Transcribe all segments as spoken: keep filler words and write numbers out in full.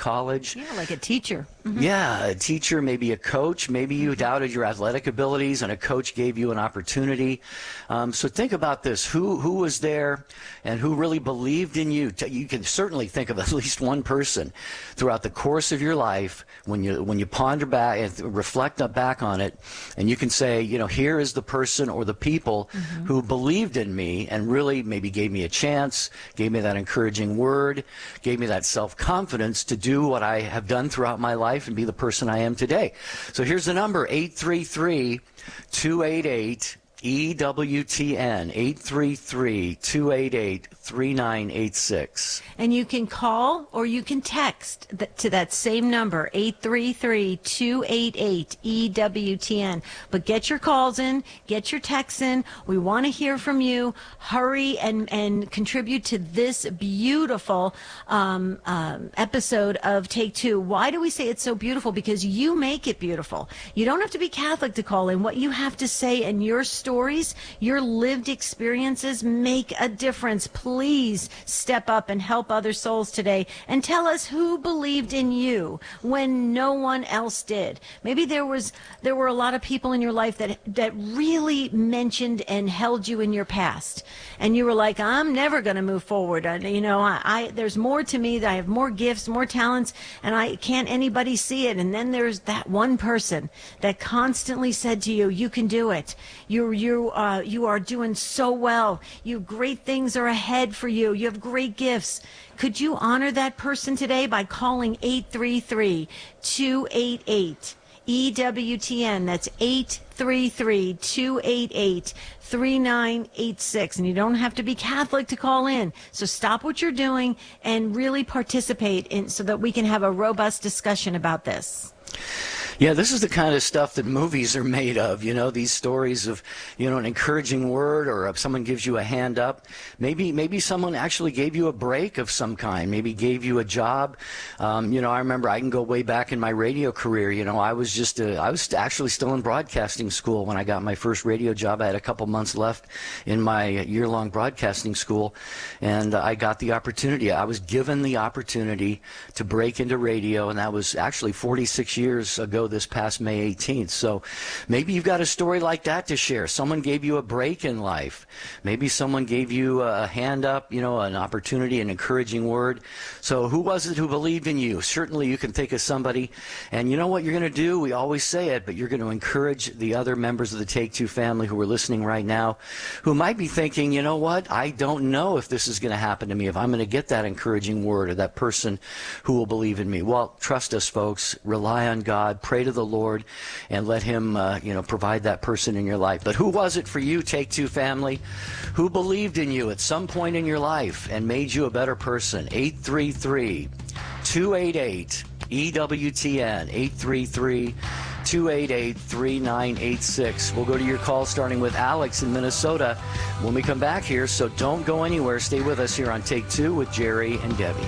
college. Yeah, like a teacher. Mm-hmm. Yeah, a teacher, maybe a coach. Maybe you doubted your athletic abilities and a coach gave you an opportunity. Um, so think about this. Who who was there and who really believed in you? You can certainly think of at least one person throughout the course of your life when you when you ponder back and reflect back on it, and you can say, you know, here is the person or the people mm-hmm. who believed in me and really maybe gave me a chance, gave me that encouraging word, gave me that self-confidence to do what I have done throughout my life and be the person I am today. So here's the number, eight three three, two eight eight, E W T N, eight three three, two eight eight, three nine eight six. And you can call or you can text th- to that same number, eight three three, two eight eight, E W T N. But get your calls in, get your texts in. We want to hear from you. Hurry and, and contribute to this beautiful um, um, episode of Take Two. Why do we say it's so beautiful? Because you make it beautiful. You don't have to be Catholic to call in. What you have to say and your story Stories, your lived experiences make a difference. Please step up and help other souls today and tell us who believed in you when no one else did. Maybe there was there were a lot of people in your life that that really mentioned and held you in your past, and you were like, I'm never going to move forward. I, you know, I, I there's more to me. That I have more gifts, more talents, and I can't anybody see it. And then there's that one person that constantly said to you, you can do it. You're You uh, you are doing so well. You great things are ahead for you. You have great gifts. Could you honor that person today by calling eight three three, two eight eight, E W T N? That's eight three three, two eight eight, three nine eight six. And you don't have to be Catholic to call in. So stop what you're doing and really participate in so that we can have a robust discussion about this. Yeah, this is the kind of stuff that movies are made of, you know, these stories of, you know, an encouraging word, or if someone gives you a hand up. Maybe maybe someone actually gave you a break of some kind, maybe gave you a job. Um, you know, I remember I can go way back in my radio career. You know, I was just, a, I was actually still in broadcasting school when I got my first radio job. I had a couple months left in my year-long broadcasting school, and uh, I got the opportunity. I was given the opportunity to break into radio, and that was actually forty-six years ago this past May eighteenth. So maybe you've got a story like that to share. Someone gave you a break in life. Maybe someone gave you a hand up, you know, an opportunity, an encouraging word. So who was it who believed in you? Certainly you can think of somebody. And you know what you're going to do? We always say it, but you're going to encourage the other members of the Take Two family who are listening right now, who might be thinking, you know what? I don't know if this is going to happen to me, if I'm going to get that encouraging word or that person who will believe in me. Well, trust us, folks. Rely on God. Pray to the Lord and let him uh, you know, provide that person in your life. But who was it for you, Take Two family, who believed in you at some point in your life and made you a better person? eight three three, two eight eight, E W T N, eight three three, two eight eight, three nine eight six. We'll go to your call starting with Alex in Minnesota when we come back here, so don't go anywhere. Stay with us here on Take Two with Jerry and Debbie.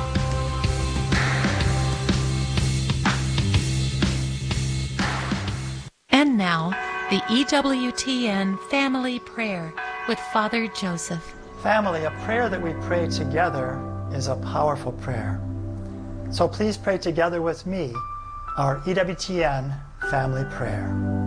And now, the E W T N Family Prayer with Father Joseph. Family, a prayer that we pray together is a powerful prayer. So please pray together with me our E W T N Family Prayer.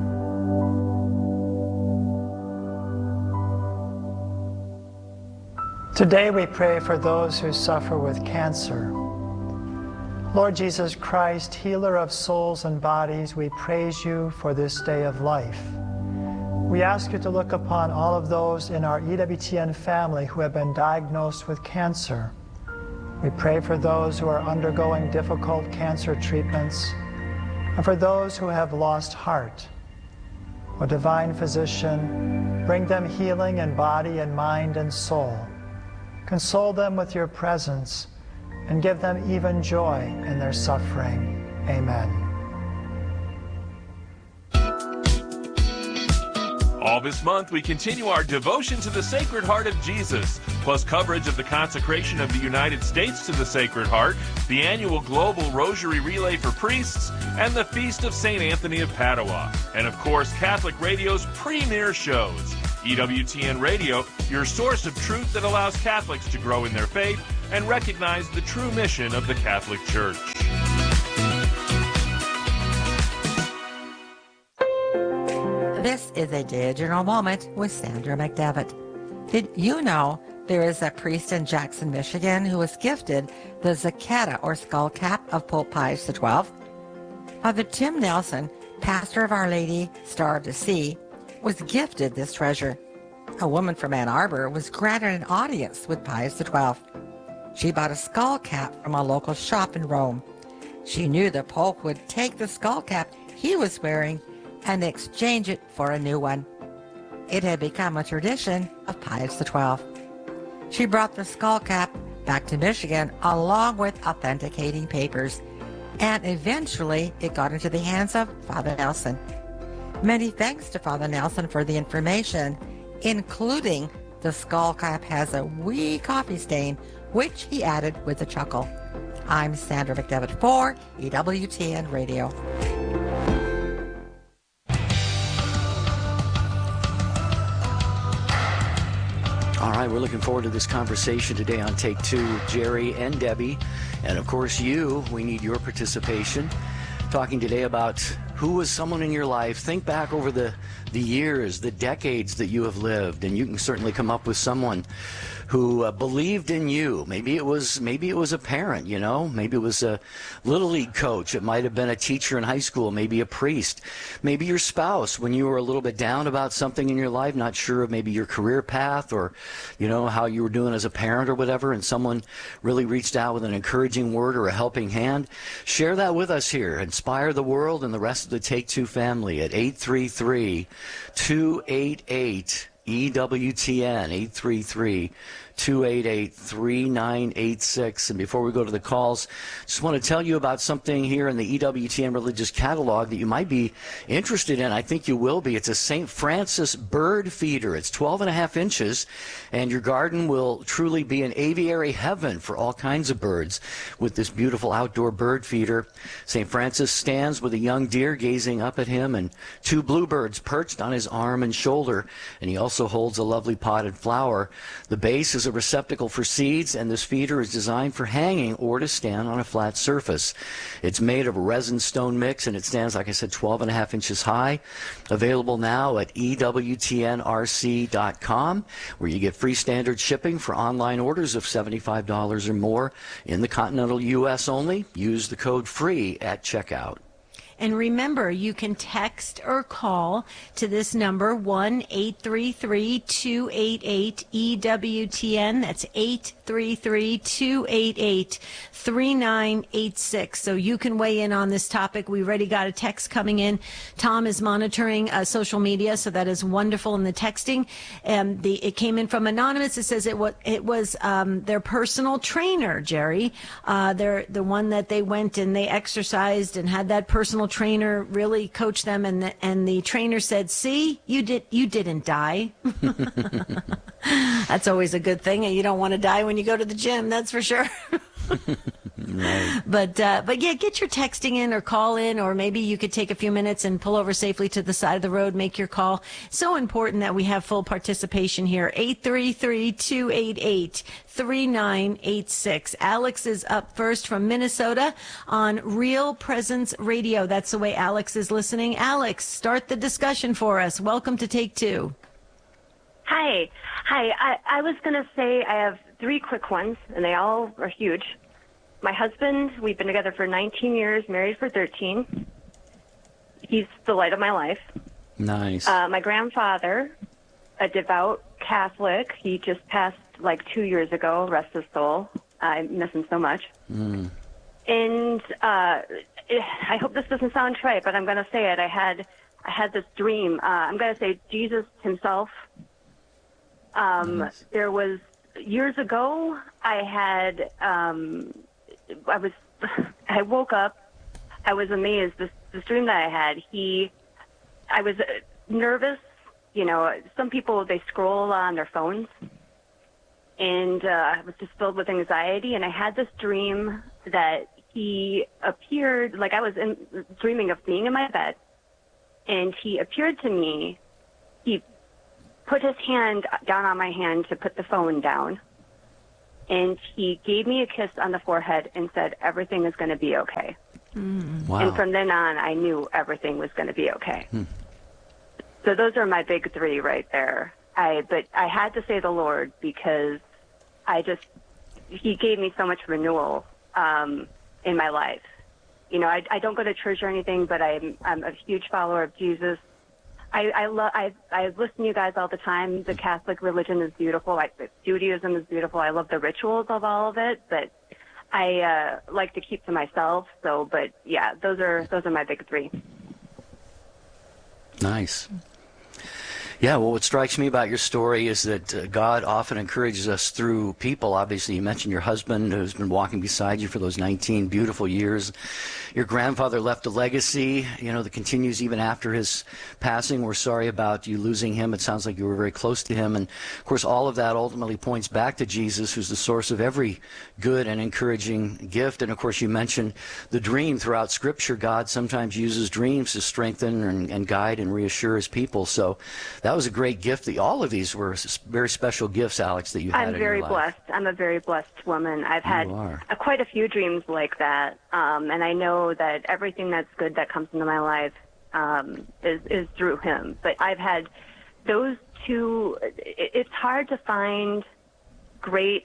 Today we pray for those who suffer with cancer. Lord Jesus Christ, healer of souls and bodies, we praise you for this day of life. We ask you to look upon all of those in our E W T N family who have been diagnosed with cancer. We pray for those who are undergoing difficult cancer treatments and for those who have lost heart. O divine physician, bring them healing in body and mind and soul. Console them with your presence and give them even joy in their suffering. Amen. All this month, we continue our devotion to the Sacred Heart of Jesus, plus coverage of the consecration of the United States to the Sacred Heart, the annual Global Rosary Relay for Priests, and the Feast of Saint Anthony of Padua. And of course, Catholic Radio's premier shows. E W T N Radio, your source of truth that allows Catholics to grow in their faith and recognize the true mission of the Catholic Church. This is a digital moment with Sandra McDevitt. Did you know there is a priest in Jackson, Michigan who was gifted the Zacchetta or skull cap of Pope Pius the twelfth? Father Tim Nelson, pastor of Our Lady Star of the Sea, was gifted this treasure. A woman from Ann Arbor was granted an audience with Pius the twelfth. She bought a skull cap from a local shop in Rome. She knew the Pope would take the skull cap he was wearing and exchange it for a new one. It had become a tradition of Pius the twelfth. She brought the skull cap back to Michigan along with authenticating papers, and eventually it got into the hands of Father Nelson. Many thanks to Father Nelson for the information, including the skull cap has a wee coffee stain, which he added with a chuckle. I'm Sandra McDevitt for E W T N Radio. All right, we're looking forward to this conversation today on Take Two. Jerry and Debbie, and of course you, we need your participation. Talking today about who was someone in your life. Think back over the, the years, the decades that you have lived, and you can certainly come up with someone who uh, believed in you. Maybe it was maybe it was a parent, you know. Maybe it was a little league coach. It might have been a teacher in high school, maybe a priest. Maybe your spouse when you were a little bit down about something in your life, not sure of maybe your career path or, you know, how you were doing as a parent or whatever, and someone really reached out with an encouraging word or a helping hand. Share that with us here. Inspire the world and the rest of the Take Two family at eight three three, two eight eight, E W T N, eight three three, two eight eight, three nine eight six. And before we go to the calls, just want to tell you about something here in the E W T N Religious Catalog that you might be interested in. I think you will be. It's a Saint Francis bird feeder. It's twelve and a half inches, and your garden will truly be an aviary heaven for all kinds of birds with this beautiful outdoor bird feeder. Saint Francis stands with a young deer gazing up at him and two bluebirds perched on his arm and shoulder, and he also holds a lovely potted flower. The base is a receptacle for seeds, and this feeder is designed for hanging or to stand on a flat surface. It's made of a resin stone mix, and it stands, like I said, twelve and a half inches high. Available now at E W T N R C dot com, where you get free standard shipping for online orders of seventy-five dollars or more in the continental U S only. Use the code FREE at checkout. And remember, you can text or call to this number, one eight three three, two eight eight, E W T N. That's eight three three, two eight eight, three nine eight six. So you can weigh in on this topic. We already got a text coming in. Tom is monitoring uh, social media, so that is wonderful in the texting. And the it came in from Anonymous. It says it was, it was um, their personal trainer, Jerry. Uh, they're the one that they went and they exercised and had that personal trainer really coach them, and the, and the trainer said, see, you did you didn't die. That's always a good thing, and you don't want to die when you go to the gym, that's for sure. Right. But uh, but yeah, get your texting in or call in, or maybe you could take a few minutes and pull over safely to the side of the road, make your call. So important that we have full participation here. eight three three, two eight eight, three nine eight six. Alex is up first from Minnesota on Real Presence Radio. That's the way Alex is listening. Alex, start the discussion for us. Welcome to Take Two. Hi. Hi. I, I was going to say I have three quick ones, and they all are huge. My husband, we've been together for nineteen years, married for thirteen. He's the light of my life. Nice. Uh, my grandfather, a devout Catholic, he just passed like two years ago, rest his soul. I miss him so much. Mm. And uh, I hope this doesn't sound trite, but I'm going to say it. I had I had this dream. Uh, I'm going to say Jesus himself. Um, nice. There was, years ago, I had, um, I was, I woke up, I was amazed. This, this dream that I had, he, I was nervous. You know, some people, they scroll on their phones. And uh, I was just filled with anxiety. And I had this dream that he appeared, like I was in, dreaming of being in my bed. And he appeared to me. He put his hand down on my hand to put the phone down. And he gave me a kiss on the forehead and said, everything is going to be okay. Mm. Wow. And from then on, I knew everything was going to be okay. Hmm. So those are my big three right there. I but I had to say the Lord because I just He gave me so much renewal um, in my life. You know, I, I don't go to church or anything, but I'm I'm a huge follower of Jesus. I I love I I listen to you guys all the time. The Catholic religion is beautiful. Like Judaism is beautiful. I love the rituals of all of it, but I uh, like to keep to myself. So, but yeah, those are those are my big three. Nice. Yeah, well, what strikes me about your story is that uh, God often encourages us through people. Obviously, you mentioned your husband who's been walking beside you for those nineteen beautiful years. Your grandfather left a legacy, you know, that continues even after his passing. We're sorry about you losing him. It sounds like you were very close to him. And, of course, all of that ultimately points back to Jesus, who's the source of every good and encouraging gift. And, of course, you mentioned the dream throughout Scripture. God sometimes uses dreams to strengthen and, and guide and reassure his people. So that was a great gift. That all of these were very special gifts, Alex, that you had I'm in very your life. blessed. I'm a very blessed woman. I've had You are. uh, quite a few dreams like that, um, and I know that everything that's good that comes into my life um, is is through him. But I've had those two. It, it's hard to find great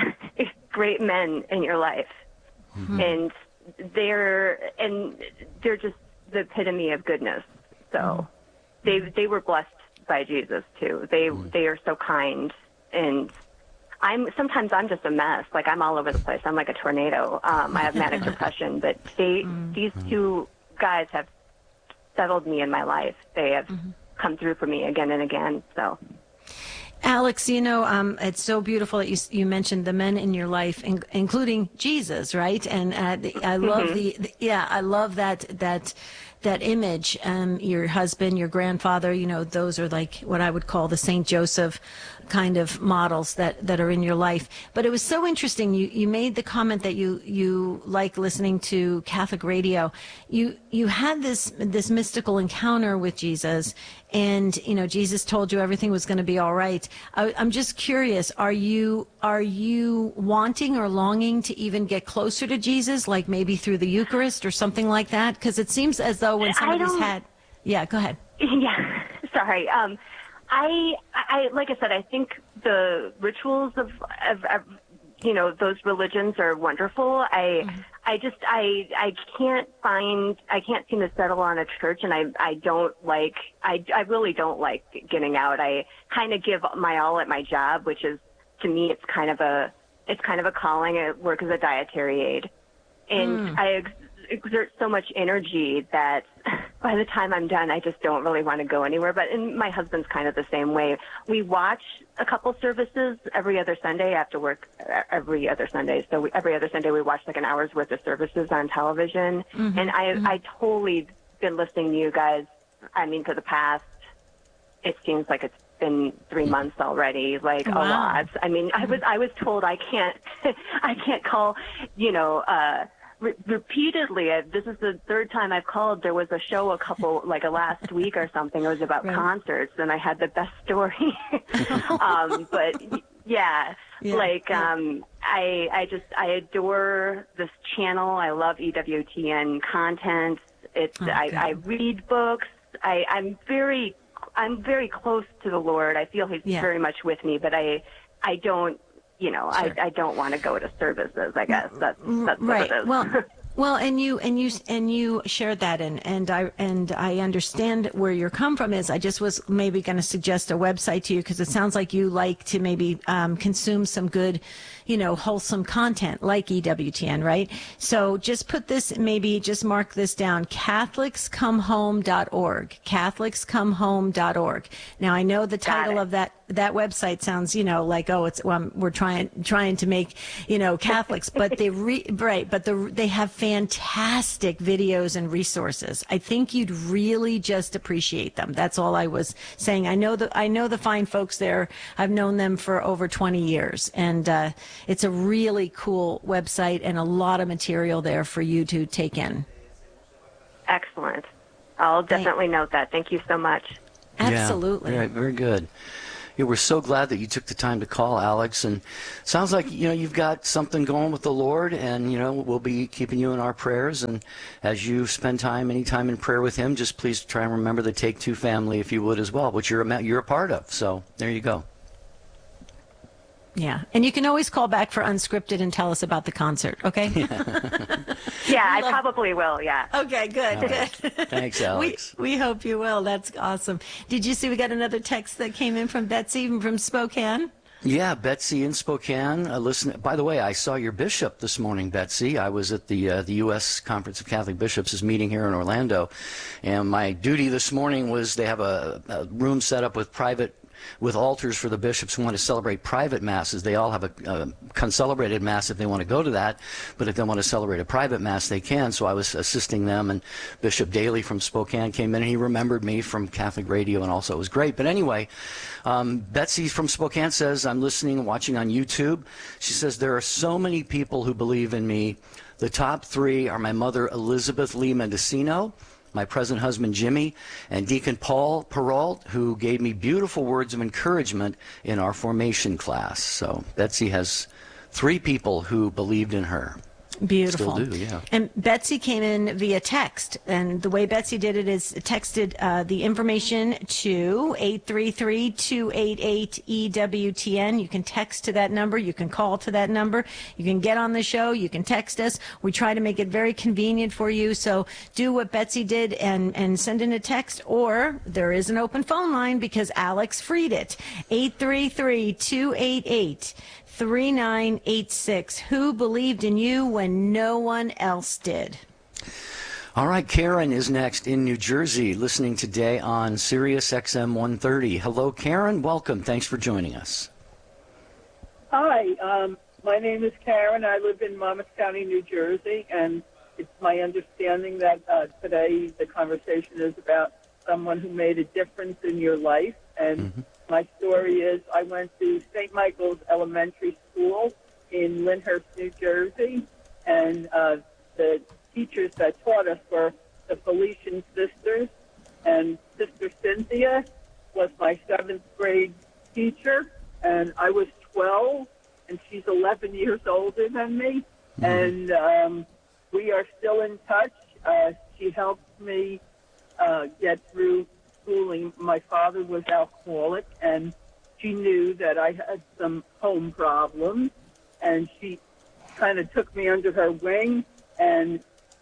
great men in your life, mm-hmm. and they're and they're just the epitome of goodness. So mm-hmm. they they were blessed by Jesus too. They mm. they are so kind, and I'm sometimes I'm just a mess. Like I'm all over the place. I'm like a tornado. Um, I have manic depression, but they mm. these two guys have settled me in my life. They have mm-hmm. come through for me again and again. So. Alex, you know, um, it's so beautiful that you, you mentioned the men in your life, in, including Jesus, right? And uh, the, I love mm-hmm. the, the, yeah, I love that that that image. Um, your husband, your grandfather, you know, those are like what I would call the Saint Joseph kind of models that, that are in your life. But it was so interesting. You you made the comment that you you like listening to Catholic radio. You you had this this mystical encounter with Jesus, and you know Jesus told you everything was going to be all right. I, I'm just curious. Are you are you wanting or longing to even get closer to Jesus, like maybe through the Eucharist or something like that? Because it seems as though when somebody's had, yeah, go ahead. Yeah, sorry. Um, I, I, like I said, I think the rituals of, of, of, you know, those religions are wonderful. I, mm-hmm. I just, I, I can't find, I can't seem to settle on a church, and I, I don't like, I, I really don't like getting out. I kind of give my all at my job, which is, to me, it's kind of a, it's kind of a calling. I work as a dietary aide, and mm. I ex- exert so much energy that by the time I'm done, I just don't really want to go anywhere. But and my husband's kind of the same way. We watch a couple services every other Sunday after work, every other Sunday. So we, every other Sunday we watch like an hour's worth of services on television. Mm-hmm. And I, mm-hmm. I totally been listening to you guys. I mean, for the past, it seems like it's been three months already, like wow. a lot. I mean, I was I was told I can't I can't call, you know. uh Re- repeatedly, I, this is the third time I've called. There was a show a couple, like a last week or something. It was about right. concerts, and I had the best story. um, but yeah, yeah like yeah. um, I, I just I adore this channel. I love E W T N content. It's oh, I, I read books. I, I'm very I'm very close to the Lord. I feel He's yeah. very much with me, but I I don't. You know, sure. I, I don't want to go to services. I guess that's that's right. what it is. Well, well, and you and you and you shared that, and and I and I understand where your come from is. I just was maybe going to suggest a website to you because it sounds like you like to maybe um, consume some good, you know, wholesome content like E W T N, right? So just put this, maybe just mark this down: Catholics Come Home dot org. Catholics Come Home dot org. Now I know the title of that. That website sounds, you know, like, oh, it's well, we're trying trying to make, you know, Catholics, but they re, right, but the they have fantastic videos and resources. I think you'd really just appreciate them. That's all I was saying. I know the I know the fine folks there. I've known them for over twenty years, and uh, it's a really cool website and a lot of material there for you to take in. Excellent. I'll definitely Thanks. note that. Thank you so much. Absolutely. Yeah, very, very good. Yeah, we're so glad that you took the time to call, Alex. And sounds like, you know, you've got something going with the Lord, and, you know, we'll be keeping you in our prayers. And as you spend time, any time in prayer with him, just please try and remember the Take Two family, if you would, as well, which you're a, you're a part of. So there you go. Yeah. And you can always call back for Unscripted and tell us about the concert, okay? Yeah, I probably will, yeah. Okay, good, All good. right. Thanks, Alex. We, we hope you will. That's awesome. Did you see we got another text that came in from Betsy from Spokane? Yeah, Betsy in Spokane. Uh, listen, by the way, I saw your bishop this morning, Betsy. I was at the uh, the U S Conference of Catholic Bishops' meeting here in Orlando, and my duty this morning was they have a, a room set up with private with altars for the bishops who want to celebrate private masses. They all have a, a concelebrated mass if they want to go to that, but if they want to celebrate a private mass, they can. So I was assisting them, and Bishop Daly from Spokane came in, and he remembered me from Catholic Radio, and also it was great. But anyway, um, Betsy from Spokane says, I'm listening and watching on YouTube. She says, there are so many people who believe in me. The top three are my mother, Elizabeth Lee Mendocino, my present husband, Jimmy, and Deacon Paul Perrault, who gave me beautiful words of encouragement in our formation class. So Betsy has three people who believed in her. Beautiful. Still do, yeah. And Betsy came in via text, and the way Betsy did it is texted uh, the information to eight three three, two eight eight, E W T N. You can text to that number. You can call to that number. You can get on the show. You can text us. We try to make it very convenient for you. So do what Betsy did and, and send in a text, or there is an open phone line because Alex freed it. eight three three, two eight eight, three nine eight six. Who believed in you when no one else did? All right, Karen is next in New Jersey, listening today on Sirius X M one thirty. Hello, Karen. Welcome. Thanks for joining us. Hi, um, my name is Karen. I live in Monmouth County, New Jersey, and it's my understanding that uh, today the conversation is about someone who made a difference in your life. And mm-hmm. My story is I went to Saint Michael's Elementary School in Lyndhurst, New Jersey, and uh, the teachers that taught us were the Felician sisters, and Sister Cynthia was my seventh grade teacher, and I was twelve, and she's eleven years older than me, mm-hmm. and um, we are still in touch. Uh, she helped me uh, get through schooling. My father was alcoholic, and she knew that I had some home problems, and she kind of took me under her wing. And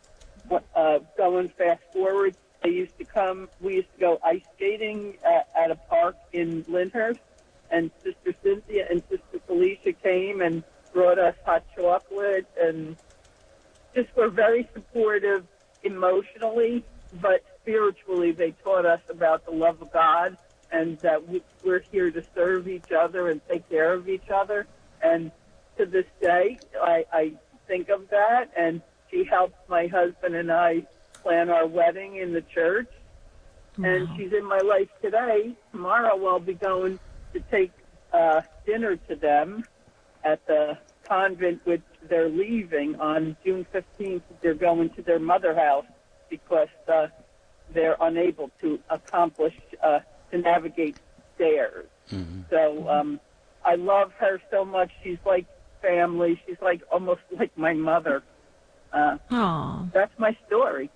uh, going fast forward, they used to come, we used to go ice skating at, at a park in Lyndhurst, and Sister Cynthia and Sister Felicia came and brought us hot chocolate, and just were very supportive emotionally, but spiritually, they taught us about the love of God and that we, we're here to serve each other and take care of each other. And to this day, I, I think of that. And she helped my husband and I plan our wedding in the church. Wow. And she's in my life today. Tomorrow, I'll be going to take uh, dinner to them at the convent, which they're leaving on June fifteenth. They're going to their mother house because uh, they're unable to accomplish, uh, to navigate stairs. Mm-hmm. So um, I love her so much. She's like family. She's like almost like my mother. Uh, Aww. That's my story.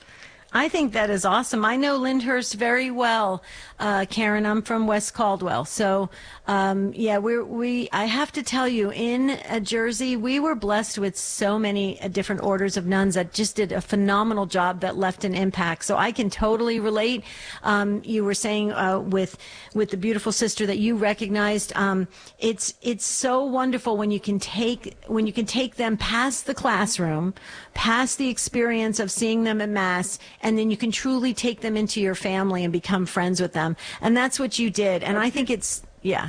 I think that is awesome. I know Lyndhurst very well, uh, Karen. I'm from West Caldwell. So, um, yeah, we're, we, I have to tell you, in uh, Jersey, we were blessed with so many uh, different orders of nuns that just did a phenomenal job that left an impact. So I can totally relate. Um, you were saying, uh, with, with the beautiful sister that you recognized, um, it's, it's so wonderful when you can take, when you can take them past the classroom, past the experience of seeing them at Mass, and then you can truly take them into your family and become friends with them. And that's what you did. And I think it's, yeah.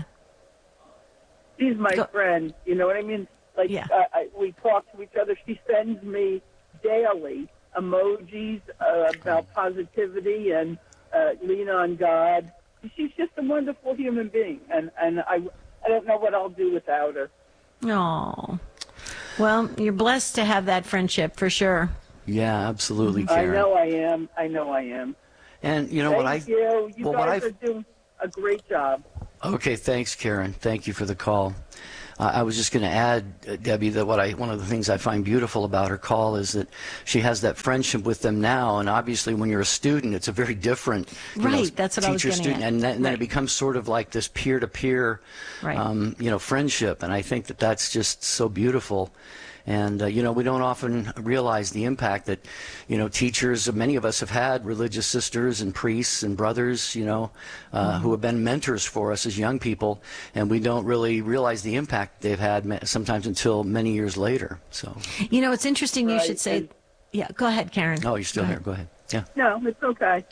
She's my Go. friend. You know what I mean? Like, yeah. uh, I, we talk to each other. She sends me daily emojis uh, about positivity and uh, lean on God. She's just a wonderful human being. And, and I, I don't know what I'll do without her. Oh, well, you're blessed to have that friendship for sure. Yeah, absolutely, Karen. I know I am. I know I am. And you know Thank what I you. You well, guys what are doing a great job. Okay, thanks, Karen. Thank you for the call. Uh, I was just going to add, uh, Debbie, that what I one of the things I find beautiful about her call is that she has that friendship with them now, and obviously when you're a student, it's a very different you right. know, That's what I was teacher getting student, at. and then, and then right. it becomes sort of like this peer-to-peer, right. um, you know, friendship, and I think that that's just so beautiful. And, uh, you know, we don't often realize the impact that, you know, teachers, many of us have had religious sisters and priests and brothers, you know, uh, mm-hmm. who have been mentors for us as young people, and we don't really realize the impact they've had sometimes until many years later. So, you know, it's interesting you right. should say, and, yeah, go ahead, Karen. Oh, you're still go here. ahead. Go ahead. Yeah. No, it's okay.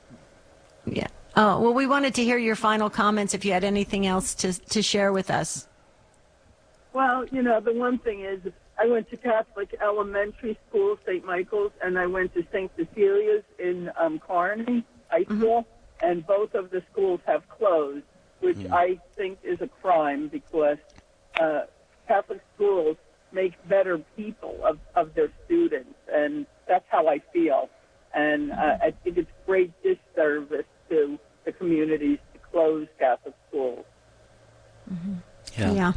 Yeah. Oh, well, we wanted to hear your final comments if you had anything else to, to share with us. Well, you know, the one thing is, I went to Catholic elementary school, Saint Michael's, and I went to Saint Cecilia's in um, Kearney High School, mm-hmm. and both of the schools have closed, which mm-hmm. I think is a crime because uh, Catholic schools make better people of, of their students, and that's how I feel. And uh, I think it's great disservice to the communities to close Catholic schools. Mm-hmm. Yeah. Yeah.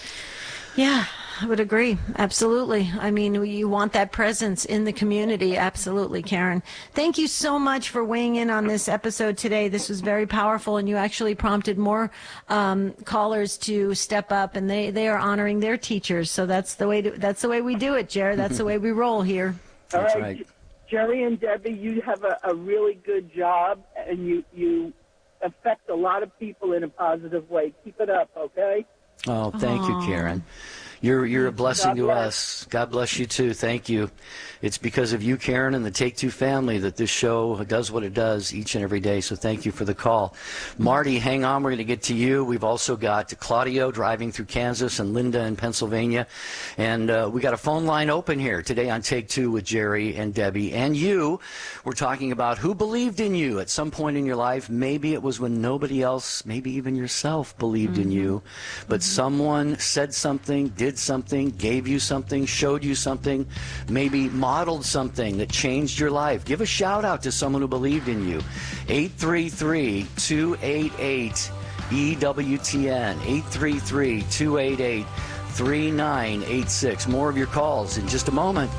Yeah, I would agree. Absolutely. I mean, you want that presence in the community. Absolutely, Karen. Thank you so much for weighing in on this episode today. This was very powerful, and you actually prompted more um, callers to step up, and they, they are honoring their teachers. So that's the way to, that's the way we do it, Jared. That's the way we roll here. All That's right. right. Jerry and Debbie, you have a, a really good job, and you, you affect a lot of people in a positive way. Keep it up, okay? Oh, thank you, Karen. You're you're a blessing God to bless. us. God bless you too. Thank you. It's because of you, Karen, and the Take Two family that this show does what it does each and every day. So thank you for the call. Marty, hang on. We're going to get to you. We've also got Claudio driving through Kansas and Linda in Pennsylvania. And uh, we got a phone line open here today on Take Two with Jerry and Debbie. And you, we're talking about who believed in you at some point in your life. Maybe it was when nobody else, maybe even yourself, believed mm-hmm. in you. But mm-hmm. someone said something, did something, gave you something, showed you something, maybe modeled something that changed your life. Give a shout out to someone who believed in you. eight three three, two eight eight, E W T N, eight three three, two eight eight, three nine eight six. More of your calls in just a moment.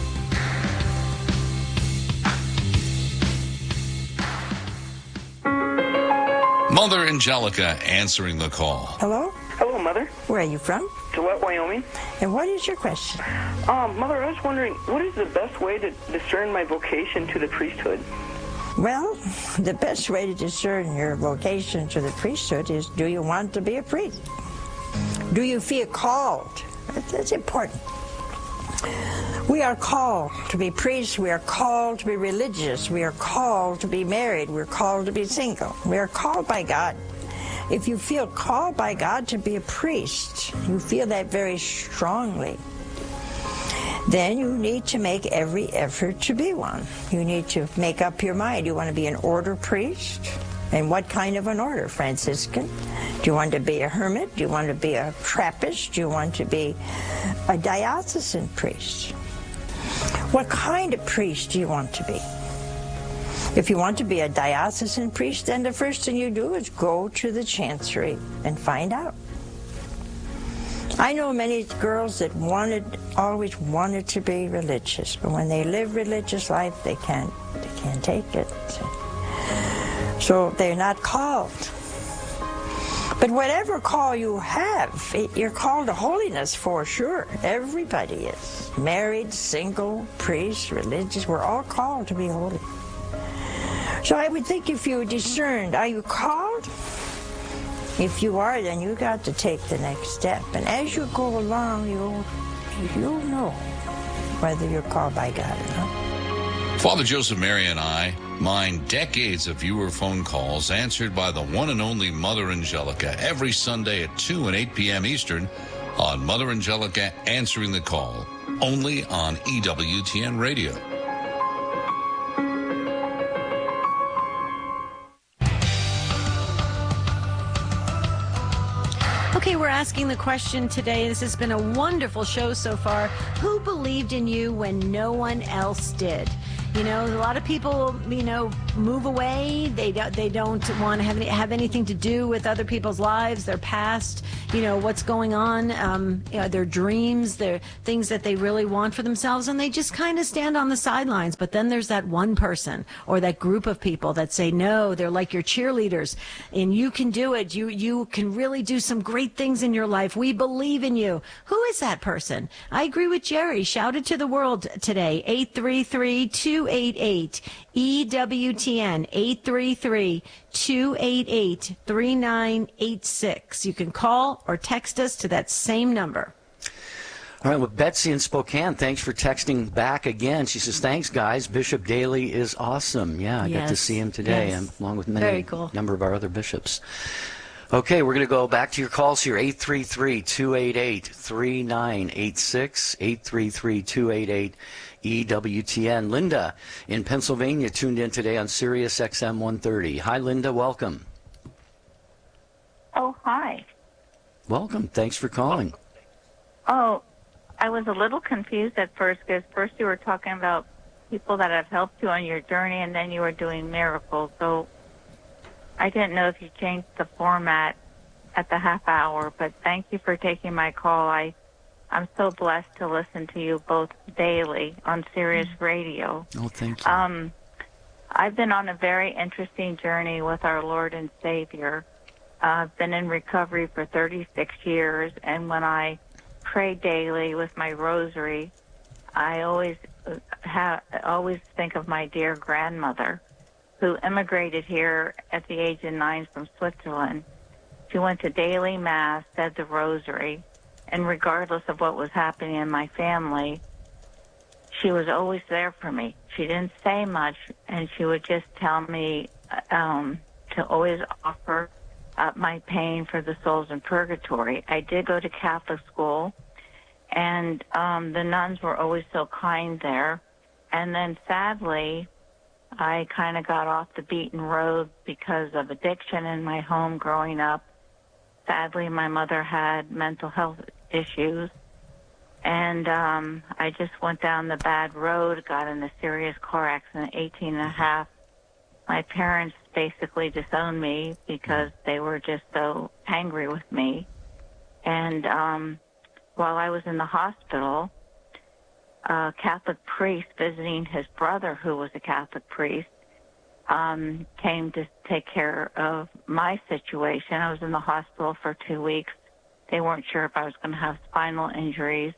Mother Angelica answering the call. Hello? Hello, Mother. Where are you from? Gillette, Wyoming. And what is your question? Um, Mother, I was wondering, what is the best way to discern my vocation to the priesthood? Well, the best way to discern your vocation to the priesthood is, do you want to be a priest? Do you feel called? That's important. We are called to be priests. We are called to be religious. We are called to be married. We're called to be single. We are called by God. If you feel called by God to be a priest, you feel that very strongly, then you need to make every effort to be one. You need to make up your mind. You want to be an order priest? And what kind of an order? Franciscan? Do you want to be a hermit? Do you want to be a Trappist? Do you want to be a diocesan priest? What kind of priest do you want to be? If you want to be a diocesan priest, then the first thing you do is go to the chancery and find out. I know many girls that wanted, always wanted to be religious, but when they live religious life, they can't, they can't take it. So they're not called. But whatever call you have, it, you're called to holiness for sure. Everybody is. Married, single, priest, religious, we're all called to be holy. So I would think if you discerned, are you called? If you are, then you got to take the next step. And as you go along, you'll, you'll know whether you're called by God or not. Father Joseph Mary and I mine decades of viewer phone calls answered by the one and only Mother Angelica every Sunday at two and eight p.m. Eastern on Mother Angelica Answering the Call, only on E W T N Radio. Okay, we're asking the question today. This has been a wonderful show so far. Who believed in you when no one else did? You know, a lot of people, you know, move away. They don't, they don't want to have, any, have anything to do with other people's lives, their past, you know, what's going on, um, you know, their dreams, their things that they really want for themselves, and they just kind of stand on the sidelines. But then there's that one person or that group of people that say, no, they're like your cheerleaders, and you can do it. You, you can really do some great things in your life. We believe in you. Who is that person? I agree with Jerry. Shout it to the world today. eight three three, two eight eight, E W T N, eight three three, two eight eight, three nine eight six. You can call or text us to that same number. All right, well, Betsy in Spokane, thanks for texting back again. She says, thanks, guys. Bishop Daly is awesome. Yeah, I Yes. got to see him today, Yes. and along with many Very cool. number of our other bishops. Okay, we're going to go back to your calls here, eight three three, two eight eight, three nine eight six, eight three three, two eight eight, E W T N. Linda in Pennsylvania tuned in today on Sirius X M one thirty. Hi, Linda. Welcome. Oh, hi. Welcome. Thanks for calling. Oh, I was a little confused at first because first you were talking about people that have helped you on your journey, and then you were doing miracles. So I didn't know if you changed the format at the half hour, but thank you for taking my call. I, I'm so blessed to listen to you both daily on Sirius Radio. Oh, thank you. Um, I've been on a very interesting journey with our Lord and Savior. Uh, I've been in recovery for thirty-six years, and when I pray daily with my rosary, I always have always think of my dear grandmother, who immigrated here at the age of nine from Switzerland. She went to daily mass, said the rosary, and regardless of what was happening in my family, she was always there for me. She didn't say much, and she would just tell me um, to always offer up my pain for the souls in purgatory. I did go to Catholic school, and um, the nuns were always so kind there. And then sadly, I kind of got off the beaten road because of addiction in my home growing up. Sadly, my mother had mental health issues, and um, I just went down the bad road, got in a serious car accident, eighteen and a half. My parents basically disowned me because they were just so angry with me. And um, while I was in the hospital, a Catholic priest visiting his brother, who was a Catholic priest, um, came to take care of my situation. I was in the hospital for two weeks. They weren't sure if I was going to have spinal injuries,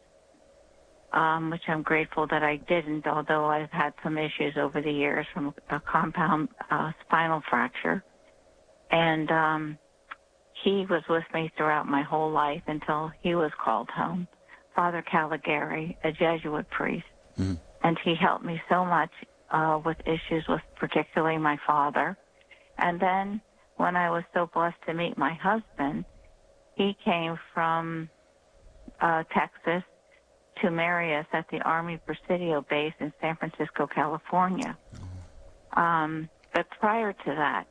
um, which I'm grateful that I didn't, although I've had some issues over the years from a compound uh, spinal fracture. And um, he was with me throughout my whole life until he was called home. Father Caligari, a Jesuit priest, mm-hmm. and he helped me so much uh, with issues with particularly my father. And then when I was so blessed to meet my husband, he came from uh, Texas to marry us at the Army Presidio base in San Francisco, California. Um, but prior to that,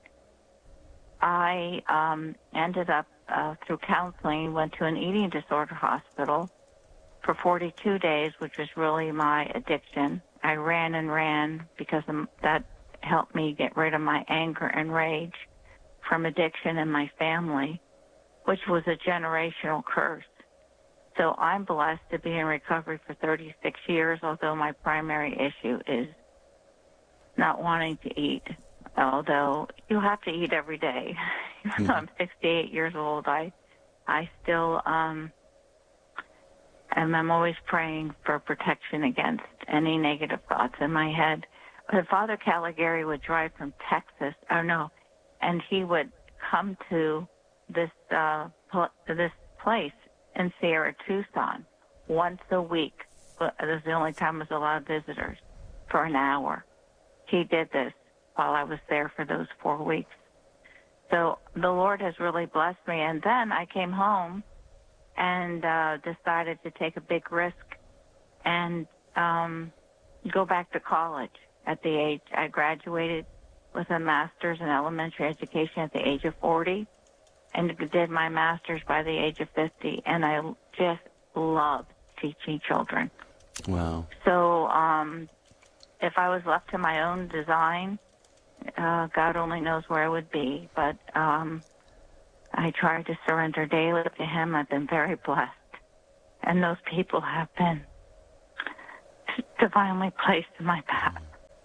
I um, ended up, uh, through counseling, went to an eating disorder hospital for forty-two days, which was really my addiction. I ran and ran because that helped me get rid of my anger and rage from addiction in my family, which was a generational curse. So I'm blessed to be in recovery for thirty-six years, although my primary issue is not wanting to eat, although you have to eat every day. Even though I'm sixty-eight years old, I, I still... Um, And I'm always praying for protection against any negative thoughts in my head. But Father Caligari would drive from Texas, oh no, and he would come to this uh, pl- this place in Sierra Tucson once a week. It was the only time I was allowed visitors for an hour. He did this while I was there for those four weeks. So the Lord has really blessed me. And then I came home and uh, decided to take a big risk and um, go back to college at the age. I graduated with a master's in elementary education at the age of forty and did my master's by the age of fifty, and I just love teaching children. Wow. So um, if I was left to my own design, uh, God only knows where I would be. But um, I try to surrender daily to Him. I've been very blessed. And those people have been divinely placed in my path.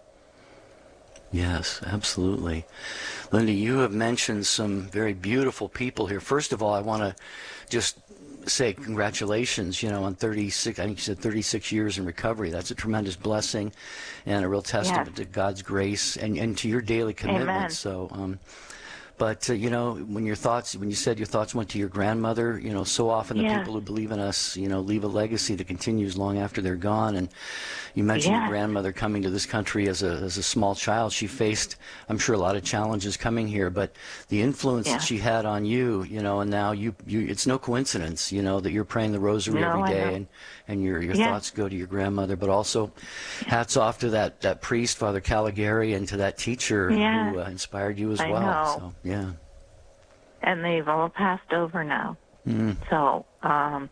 Yes, absolutely. Linda, you have mentioned some very beautiful people here. First of all, I want to just say congratulations, you know, on thirty-six, I think you said thirty-six years in recovery. That's a tremendous blessing and a real testament yes. to God's grace and, and to your daily commitment. Amen. So, um, but, uh, you know, when your thoughts, when you said your thoughts went to your grandmother, you know, so often the yeah. people who believe in us, you know, leave a legacy that continues long after they're gone. And you mentioned yeah. your grandmother coming to this country as a as a small child. She faced, I'm sure, a lot of challenges coming here, but the influence yeah. that she had on you, you know, and now you, you it's no coincidence, you know, that you're praying the rosary no, every day and, and your, your yeah. thoughts go to your grandmother, but also hats off to that, that priest, Father Caligari, and to that teacher yeah. who uh, inspired you as I well. know. So, yeah. And they've all passed over now. Mm. So, um,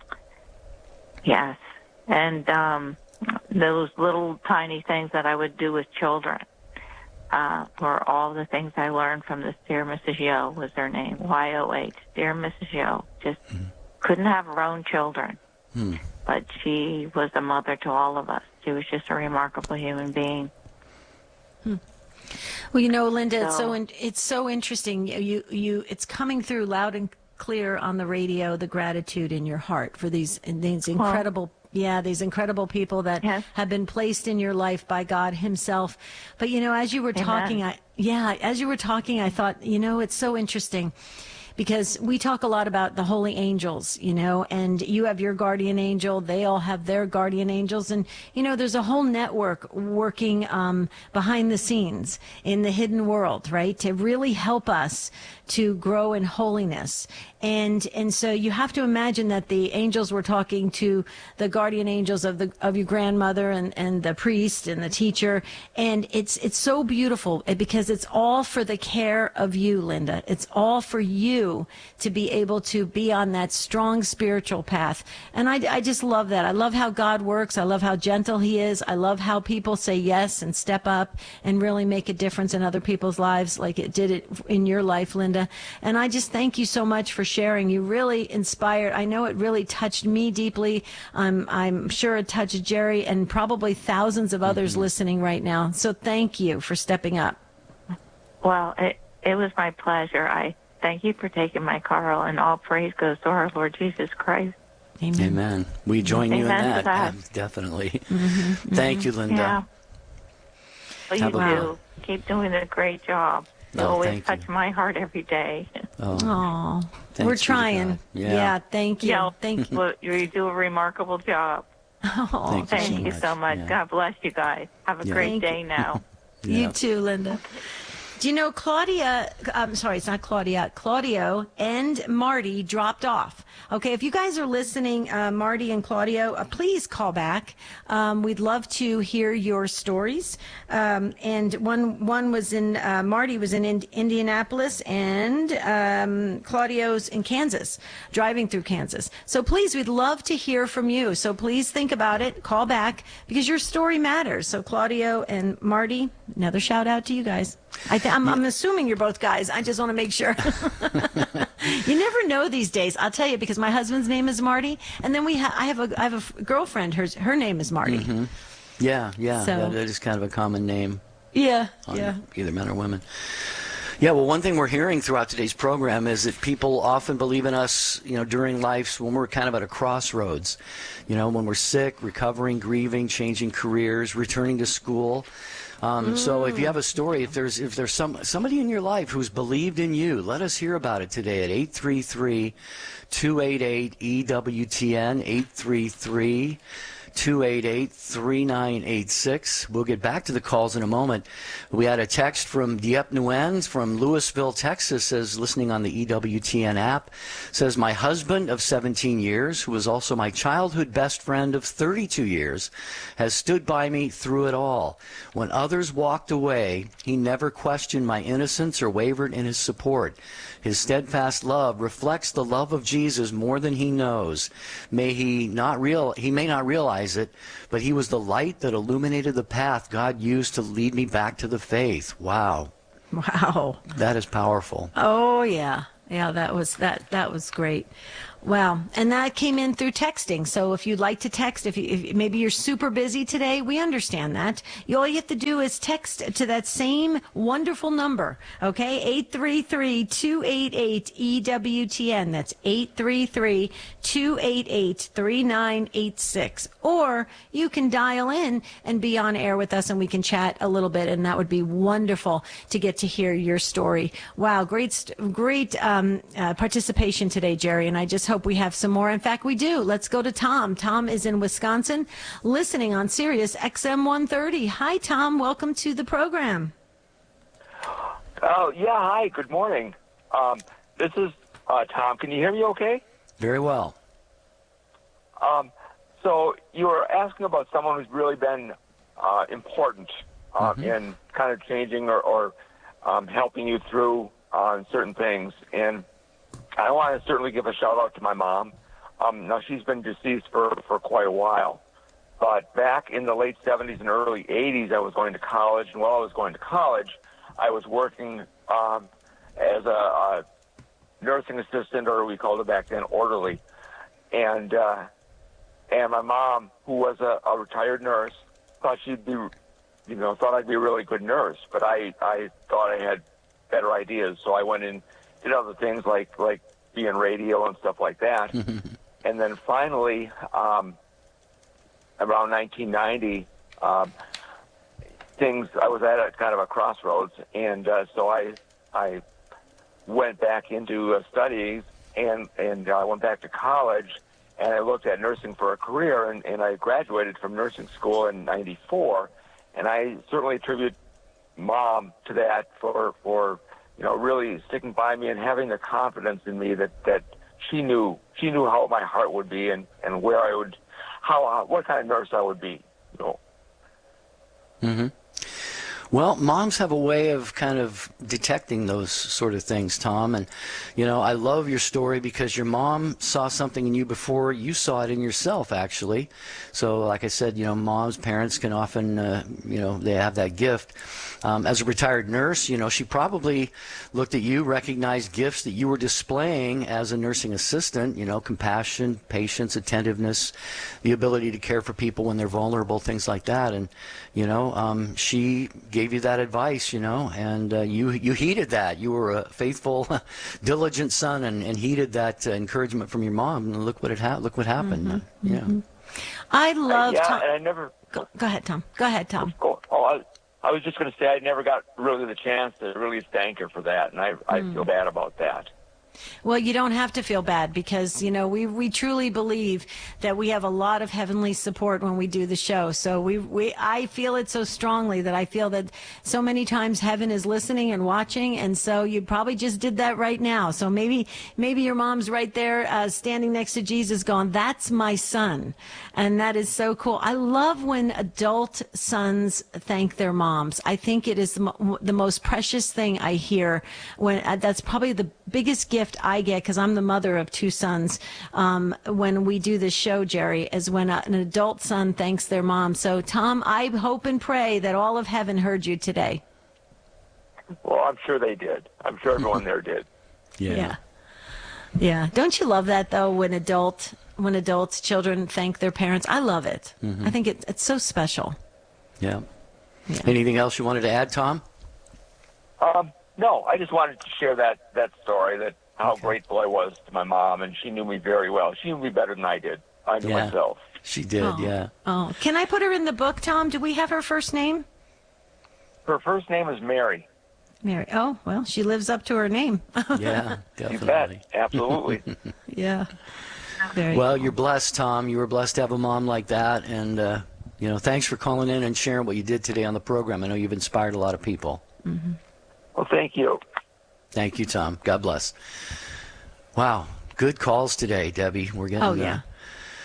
yes. And um, those little tiny things that I would do with children uh, were all the things I learned from this dear Missus Yo was her name, Y O H, dear Missus Yo. Just mm. couldn't have her own children. Mm. But she was a mother to all of us. She was just a remarkable human being. Hmm. Well, you know, Linda, so, it's so in, it's so interesting. You you it's coming through loud and clear on the radio, the gratitude in your heart for these these incredible well, yeah, these incredible people that yes. have been placed in your life by God Himself. But you know, as you were Amen. talking, I yeah, as you were talking, I thought, you know, it's so interesting. Because we talk a lot about the holy angels, you know, and you have your guardian angel. They all have their guardian angels. And, you know, there's a whole network working um, behind the scenes in the hidden world, right, to really help us to grow in holiness. And and so you have to imagine that the angels were talking to the guardian angels of the of your grandmother and, and the priest and the teacher. And it's it's so beautiful because it's all for the care of you, Linda. It's all for you to be able to be on that strong spiritual path. And I, I just love that. I love how God works. I love how gentle He is. I love how people say yes and step up and really make a difference in other people's lives like it did it in your life, Linda. And I just thank you so much for sharing. You really inspired. I know it really touched me deeply. Um, I'm sure it touched Jerry and probably thousands of others mm-hmm. listening right now. So thank you for stepping up. Well, it, it was my pleasure. I thank you for taking my call, and all praise goes to our Lord Jesus Christ. Amen. Amen. We join Amen you in that. that. Yeah, definitely. Mm-hmm. Thank you, Linda. Yeah. Well, you Have do. A... Keep doing a great job. You oh, always touch you. my heart every day. Oh, Aww. We're trying. Yeah. yeah, thank you. Yeah, thank you. Well, you do a remarkable job. Oh, thank, thank you so you much. so much. Yeah. God bless you guys. Have a Yeah. great Thank day you. now. Yeah. You too, Linda. Do you know Claudia, I'm sorry, it's not Claudia, Claudio and Marty dropped off. Okay, if you guys are listening, uh, Marty and Claudio, uh, please call back. Um, we'd love to hear your stories. Um, and one one was in, uh, Marty was in, in Indianapolis and um, Claudio's in Kansas, driving through Kansas. So please, we'd love to hear from you. So please think about it, call back, because your story matters. So Claudio and Marty, another shout out to you guys. I th- I'm, I'm assuming you're both guys. I just want to make sure. You never know these days. I'll tell you, because my husband's name is Marty, and then we ha- I have a I have a girlfriend. Her her name is Marty. Mm-hmm. Yeah, yeah. So, that, that is kind of a common name. Yeah, on yeah. Either men or women. Yeah, well, one thing we're hearing throughout today's program is that people often believe in us, you know, during life when we're kind of at a crossroads. You know, when we're sick, recovering, grieving, changing careers, returning to school. Um, mm. So if you have a story, if there's if there's some somebody in your life who's believed in you, let us hear about it today at eight three three, two eight eight, E W T N, eight three three, two eight eight, three nine eight six. We'll get back to the calls in a moment. We had a text from Dieppe Nguyen from Louisville, Texas, says, listening on the E W T N app, says, my husband of seventeen years, who was also my childhood best friend of thirty-two years, has stood by me through it all. When others walked away, he never questioned my innocence or wavered in his support. His steadfast love reflects the love of Jesus more than he knows. May he not real he may not realize recognize it, but he was the light that illuminated the path God used to lead me back to the faith. Wow. Wow. That is powerful. Oh, yeah. Yeah, that was that that was great. Wow. And that came in through texting. So if you'd like to text, if, you, if maybe you're super busy today, we understand that. You, all you have to do is text to that same wonderful number, okay? eight three three, two eight eight, E W T N. That's eight three three, two eight eight, three nine eight six. Or you can dial in and be on air with us and we can chat a little bit, and that would be wonderful to get to hear your story. Wow, great, st- great um, uh, participation today, Jerry, and I just hope we have some more. In fact, we do. Let's go to Tom. Tom is in Wisconsin, listening on Sirius X M one thirty. Hi, Tom. Welcome to the program. Oh, yeah. Hi. Good morning. Um, this is uh, Tom. Can you hear me okay? Very well. Um, so you were asking about someone who's really been uh, important um, mm-hmm. in kind of changing or, or um, helping you through on certain things. And I want to certainly give a shout-out to my mom. Um, now, she's been deceased for, for quite a while. But back in the late seventies and early eighties, I was going to college. And while I was going to college, I was working um, as a, a nursing assistant, or we called it back then orderly. And uh, and my mom, who was a, a retired nurse, thought she'd be, you know, thought I'd be a really good nurse. But I, I thought I had better ideas, so I went in did other things like like being radio and stuff like that. And then finally, um, around nineteen ninety, um, things I was at a kind of a crossroads, and uh, so I I went back into uh, studies, and and I uh, went back to college, and I looked at nursing for a career, and, and I graduated from nursing school in ninety-four, and I certainly attribute Mom to that for for. you know, really sticking by me and having the confidence in me that, that she knew she knew how my heart would be and, and where I would, how uh, what kind of nurse I would be. You know. Mm-hmm. Well, moms have a way of kind of detecting those sort of things, Tom. And, you know, I love your story because your mom saw something in you before you saw it in yourself, actually. So, like I said, you know, moms, parents can often, uh, you know, they have that gift. Um, as a retired nurse, you know, she probably looked at you, recognized gifts that you were displaying as a nursing assistant, you know, compassion, patience, attentiveness, the ability to care for people when they're vulnerable, things like that. And, you know, um, she gave you that advice, you know, and uh, you you heeded that. You were a faithful, diligent son, and, and heeded that uh, encouragement from your mom. And look what it ha- look what happened. Mm-hmm. Yeah. Mm-hmm. I love. Uh, yeah, Tom. and I never. Go, go ahead, Tom. Go ahead, Tom. Go, oh, I, I was just going to say I never got really the chance to really thank her for that, and I I Mm. feel bad about that. Well, you don't have to feel bad because, you know, we, we truly believe that we have a lot of heavenly support when we do the show. So we, we I feel it so strongly that I feel that so many times heaven is listening and watching. And so you probably just did that right now. So maybe maybe your mom's right there uh, standing next to Jesus going, that's my son. And that is so cool. I love when adult sons thank their moms. I think it is the, mo- the most precious thing I hear. When uh, that's probably the biggest gift I get, because I'm the mother of two sons, um, when we do this show, Jerry, is when a, an adult son thanks their mom. So, Tom, I hope and pray that all of heaven heard you today. Well, I'm sure they did. I'm sure everyone there did. Yeah. Yeah. Yeah. Don't you love that, though, when adult when adults, children thank their parents? I love it. Mm-hmm. I think it, it's so special. Yeah. Yeah. Anything else you wanted to add, Tom? Um, no, I just wanted to share that, that story, that how okay. grateful I was to my mom, and she knew me very well. She knew me better than I did. I knew yeah. myself. She did, oh. yeah. Oh, can I put her in the book, Tom? Do we have her first name? Her first name is Mary. Mary. Oh, well, she lives up to her name. Yeah, definitely. You bet. Absolutely. Yeah. Very well, cool. You're blessed, Tom. You were blessed to have a mom like that. And, uh, you know, thanks for calling in and sharing what you did today on the program. I know you've inspired a lot of people. Mm-hmm. Well, thank you. Thank you, Tom. God bless. Wow. Good calls today, Debbie. We're getting oh, yeah. uh,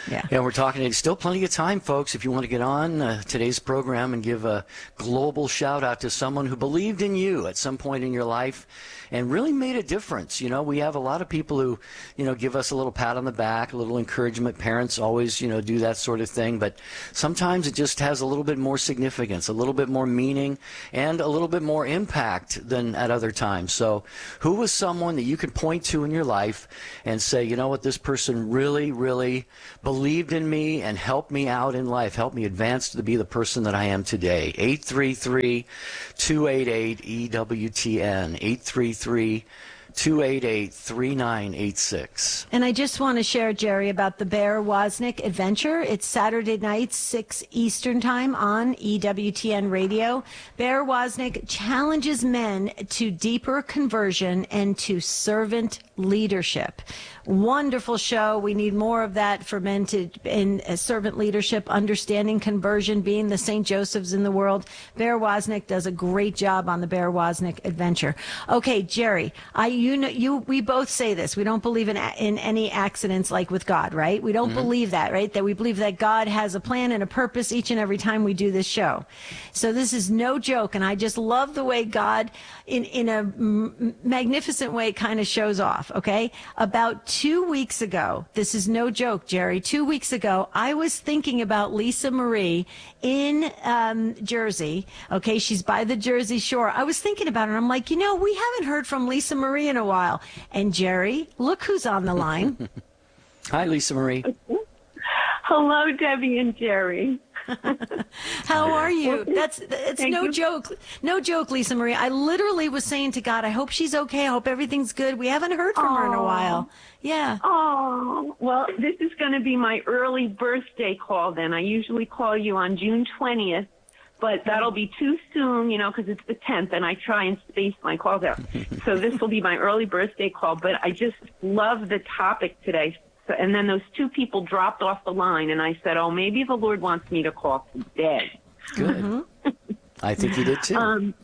Yeah. Yeah, we're talking. Still plenty of time, folks, if you want to get on uh, today's program and give a global shout out to someone who believed in you at some point in your life and really made a difference. You know, we have a lot of people who, you know, give us a little pat on the back, a little encouragement. Parents always, you know, do that sort of thing. But sometimes it just has a little bit more significance, a little bit more meaning, and a little bit more impact than at other times. So who was someone that you could point to in your life and say, you know what, this person really, really believed in me and helped me out in life, helped me advance to be the person that I am today? eight three three, two eight eight, E W T N, eight three three, two eight eight, three nine eight six. And I just want to share, Jerry, about the Bear Wozniak Adventure. It's Saturday night, six Eastern Time on E W T N Radio. Bear Wozniak challenges men to deeper conversion and to servant leadership. Wonderful show. We need more of that for men to in uh, servant leadership, understanding conversion, being the Saint Josephs in the world. Bear Wozniak does a great job on the Bear Wozniak Adventure. Okay, Jerry, I you know you we both say this. We don't believe in in any accidents like with God, right? We don't mm-hmm. believe that, right? That we believe that God has a plan and a purpose each and every time we do this show. So this is no joke, and I just love the way God, in in a m- magnificent way, kind of shows off. Okay, about two weeks ago, this is no joke, Jerry, two weeks ago, I was thinking about Lisa Marie in um, Jersey. Okay, she's by the Jersey Shore. I was thinking about her. I'm like, you know, we haven't heard from Lisa Marie in a while. And Jerry, look who's on the line. Hi, Lisa Marie. Hello, Debbie and Jerry. How are you? That's it's Thank no you. joke. No joke, Lisa Marie. I literally was saying to God, I hope she's okay. I hope everything's good. We haven't heard from her in a while. Yeah. Oh, well, this is going to be my early birthday call then. I usually call you on June twentieth, but that'll be too soon, you know, because it's the tenth, and I try and space my calls out. So this will be my early birthday call, but I just love the topic today. So, and then those two people dropped off the line, and I said, oh, maybe the Lord wants me to call today. Good. Mm-hmm. I think he did too. Um,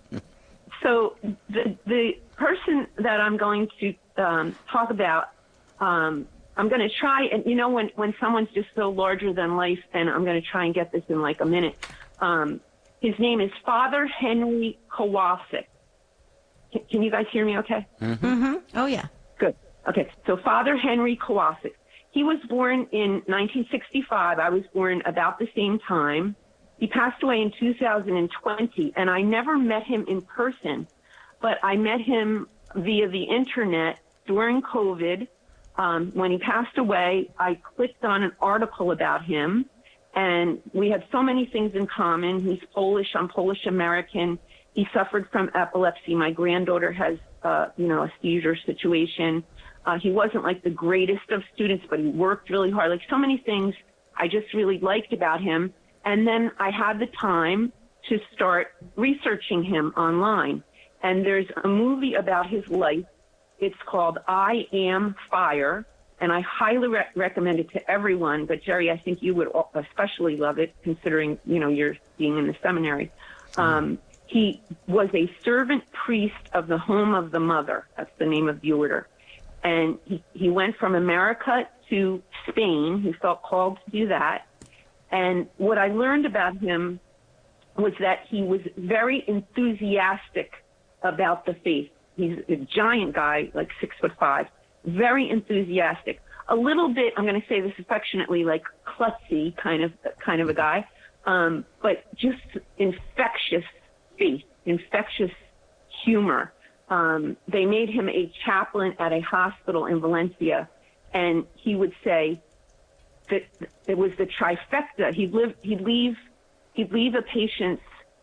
so the, the person that I'm going to um, talk about, um, I'm going to try, and you know, when, when someone's just so larger than life, then I'm going to try and get this in like a minute. Um, his name is Father Henry Kowalczyk. Can, can you guys hear me okay? Mm-hmm. Mm-hmm. Oh, yeah. Good. Okay, so Father Henry Kowalczyk. He was born in nineteen sixty-five. I was born about the same time. He passed away in two thousand twenty, and I never met him in person, but I met him via the internet during COVID. Um, when he passed away, I clicked on an article about him, and we had so many things in common. He's Polish. I'm Polish American. He suffered from epilepsy. My granddaughter has, uh, you know, a seizure situation. Uh, he wasn't like the greatest of students, but he worked really hard. Like so many things I just really liked about him. And then I had the time to start researching him online. And there's a movie about his life. It's called I Am Fire. And I highly re- recommend it to everyone. But Jerry, I think you would especially love it, considering, you know, you're being in the seminary. Um, he was a servant priest of the Home of the Mother. That's the name of the order. And he, he went from America to Spain. He felt called to do that. And what I learned about him was that he was very enthusiastic about the faith. He's a giant guy, like six foot five, very enthusiastic. A little bit, I'm going to say this affectionately, like klutzy kind of kind of a guy, um, but just infectious faith, infectious humor. Um, they made him a chaplain at a hospital in Valencia, and he would say that it was the trifecta. He'd live, he'd leave, he'd leave a patient's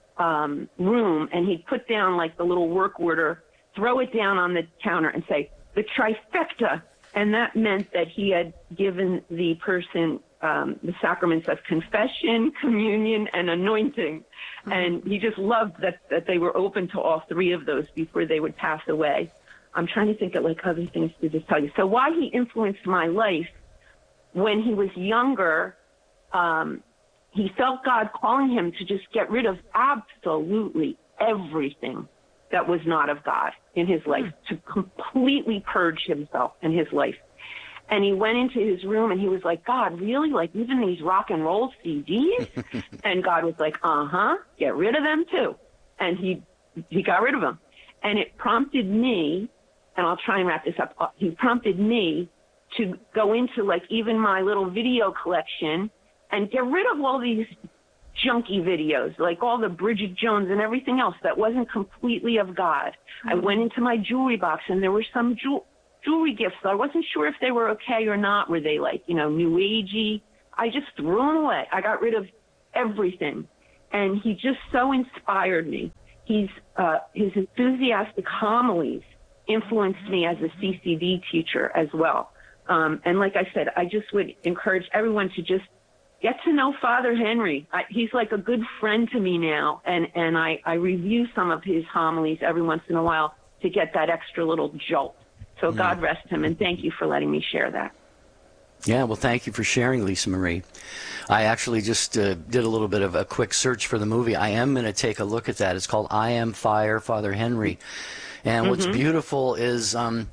um, room, and he'd put down like the little work order, throw it down on the counter, and say the trifecta, and that meant that he had given the person um, the sacraments of confession, communion, and anointing. Mm-hmm. And he just loved that, that they were open to all three of those before they would pass away. I'm trying to think of like other things to just tell you. So why he influenced my life, when he was younger, um, he felt God calling him to just get rid of absolutely everything that was not of God in his life, mm-hmm. to completely purge himself in his life. And he went into his room and he was like, God, really? Like even these rock and roll C Ds? And God was like, uh-huh, get rid of them too. And he he got rid of them. And it prompted me, and I'll try and wrap this up, he prompted me to go into like even my little video collection and get rid of all these junky videos, like all the Bridget Jones and everything else that wasn't completely of God. Mm-hmm. I went into my jewelry box and there were some jewel jewelry gifts. I wasn't sure if they were okay or not. Were they like, you know, new agey? I just threw them away. I got rid of everything. And he just so inspired me. He's, uh, his enthusiastic homilies influenced me as a C C D teacher as well. Um, and like I said, I just would encourage everyone to just get to know Father Henry. I, he's like a good friend to me now. And, and I, I review some of his homilies every once in a while to get that extra little jolt. So mm. God rest him, and thank you for letting me share that. Yeah, well, thank you for sharing, Lisa Marie. I actually just uh, did a little bit of a quick search for the movie. I am going to take a look at that. It's called I Am Fire, Father Henry. And mm-hmm. what's beautiful is, um,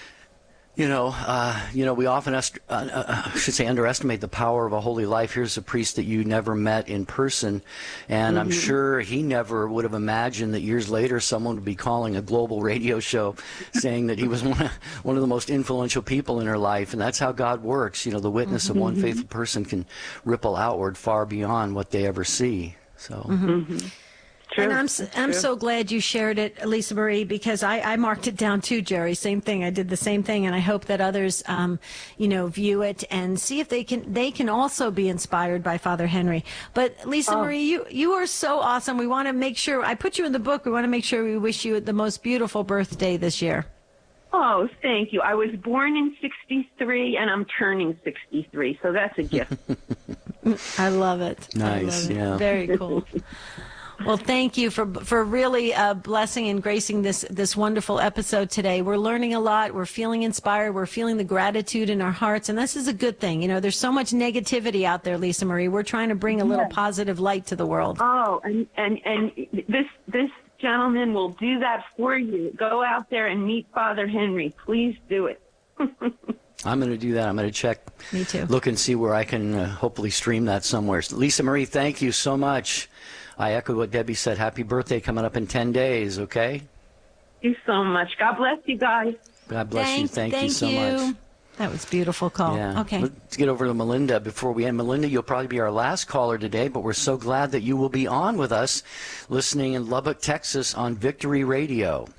you know, uh, you know, we often est- uh, uh, should say underestimate the power of a holy life. Here's a priest that you never met in person, and mm-hmm. I'm sure he never would have imagined that years later someone would be calling a global radio show saying that he was one of, one of the most influential people in her life. And that's how God works. You know, the witness mm-hmm. of one faithful person can ripple outward far beyond what they ever see. So. Mm-hmm. True. And I'm I'm so glad you shared it, Lisa Marie, because I, I marked it down too, Jerry. Same thing. I did the same thing, and I hope that others, um, you know, view it and see if they can they can also be inspired by Father Henry. But Lisa oh. Marie, you you are so awesome. We want to make sure I put you in the book. We want to make sure we wish you the most beautiful birthday this year. Oh, thank you. I was born in sixty-three, and I'm turning sixty-three, so that's a gift. I love it. Nice. Love it. Yeah. Very cool. Well, thank you for for really uh, blessing and gracing this this wonderful episode today. We're learning a lot. We're feeling inspired. We're feeling the gratitude in our hearts, and this is a good thing. You know, there's so much negativity out there, Lisa Marie. We're trying to bring a little yes. positive light to the world. Oh, and and and this this gentleman will do that for you. Go out there and meet Father Henry. Please do it. I'm going to do that. I'm going to check. Me too. Look and see where I can uh, hopefully stream that somewhere. Lisa Marie, thank you so much. I echo what Debbie said. Happy birthday coming up in ten days, okay? Thank you so much. God bless you guys. God bless thank, you. Thank, thank you so you. much. That was a beautiful call. Yeah. Okay. Let's get over to Melinda before we end. Melinda, you'll probably be our last caller today, but we're so glad that you will be on with us listening in Lubbock, Texas on Victory Radio.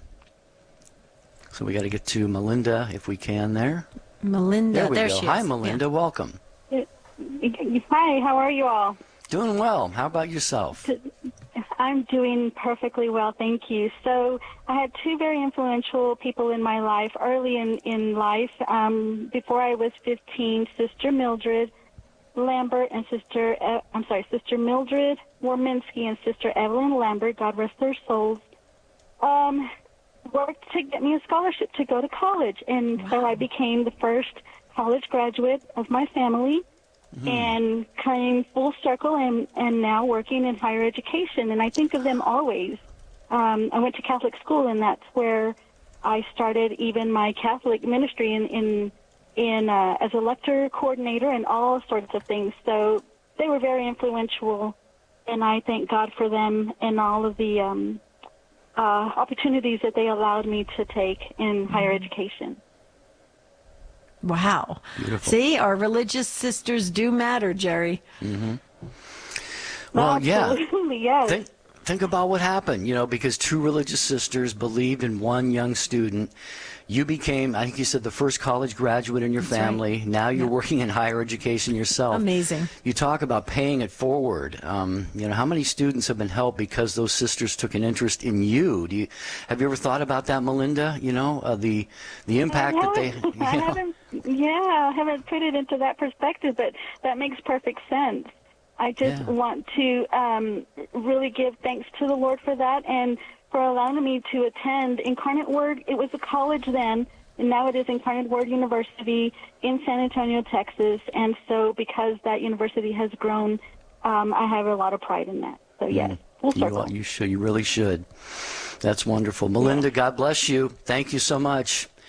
So we got to get to Melinda if we can there. Melinda, there we there go. she Hi, is. Melinda. Yeah. Welcome. Hi, how are you all? Doing well. How about yourself? I'm doing perfectly well, thank you. So I had two very influential people in my life early in, in life. Um, before I was fifteen, Sister Mildred Lambert and Sister, uh, I'm sorry, Sister Mildred Worminski and Sister Evelyn Lambert, God rest their souls, um, worked to get me a scholarship to go to college. And wow. so I became the first college graduate of my family. Mm-hmm. And came full circle and, and now working in higher education. And I think of them always. Um, I went to Catholic school, and that's where I started even my Catholic ministry in, in, in uh, as a lecture coordinator and all sorts of things. So they were very influential, and I thank God for them and all of the um, uh, opportunities that they allowed me to take in mm-hmm. higher education. Wow. Beautiful. See, our religious sisters do matter, Jerry. Mm-hmm. Well, yeah. Absolutely, yes. Think, think about what happened, you know, because two religious sisters believed in one young student. You became, I think you said, the first college graduate in your That's family. Right. Now you're yeah. working in higher education yourself. Amazing. You talk about paying it forward. Um, you know, how many students have been helped because those sisters took an interest in you? Do you have you ever thought about that, Melinda? You know, uh, the the impact that they. You know? I haven't. Yeah, I haven't put it into that perspective, but that makes perfect sense. I just Yeah. want to um, really give thanks to the Lord for that and for allowing me to attend Incarnate Word. It was a college then, and now it is Incarnate Word University in San Antonio, Texas. And so because that university has grown, um, I have a lot of pride in that. So, yes, Mm. full circle. You, you should. You really should. That's wonderful. Melinda, God bless you. Thank you so much.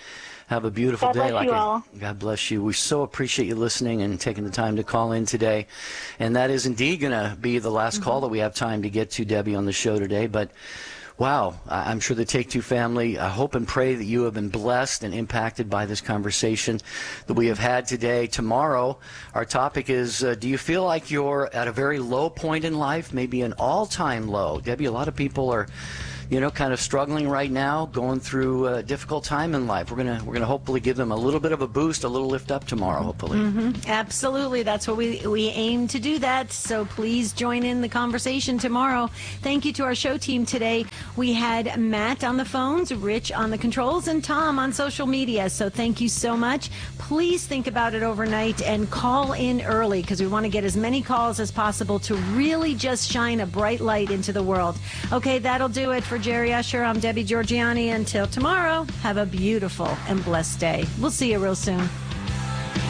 Have a beautiful God day. bless like you a- all. God bless you. We so appreciate you listening and taking the time to call in today. And that is indeed going to be the last call that we have time to get to, Debbie, on the show today. But wow, I- I'm sure the Take Two family, I hope and pray that you have been blessed and impacted by this conversation that we have had today. Tomorrow, our topic is, uh, do you feel like you're at a very low point in life, maybe an all-time low? Debbie, a lot of people are, you know, kind of struggling right now, going through a difficult time in life. We're gonna we're gonna hopefully give them a little bit of a boost, a little lift up tomorrow, hopefully. hmm Absolutely. That's what we, we aim to do that. So please join in the conversation tomorrow. Thank you to our show team today. We had Matt on the phones, Rich on the controls, and Tom on social media. So thank you so much. Please think about it overnight and call in early because we want to get as many calls as possible to really just shine a bright light into the world. Okay, that'll do it for Jerry Usher. I'm Debbie Georgiani. Until tomorrow, have a beautiful and blessed day. We'll see you real soon.